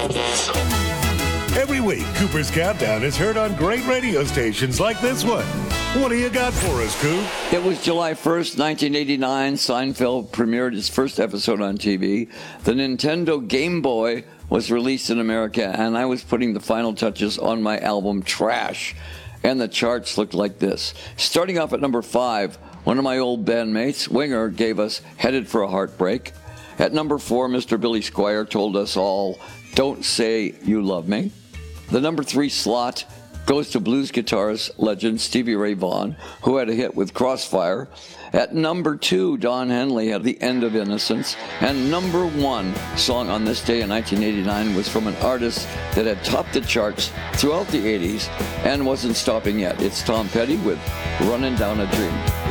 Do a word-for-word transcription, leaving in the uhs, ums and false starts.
Every week, Cooper's Countdown is heard on great radio stations like this one. What do you got for us, Coop? It was July first, nineteen eighty-nine. Seinfeld premiered its first episode on T V. The Nintendo Game Boy was released in America, and I was putting the final touches on my album Trash. And the charts looked like this. Starting off at number five, one of my old bandmates, Winger, gave us Headed for a Heartbreak. At number four, Mister Billy Squier told us all, Don't Say You Love Me. The number three slot goes to blues guitarist legend Stevie Ray Vaughan, who had a hit with Crossfire. At number two, Don Henley had The End of Innocence. And number one song on this day in nineteen eighty-nine was from an artist that had topped the charts throughout the eighties and wasn't stopping yet. It's Tom Petty with Running Down a Dream.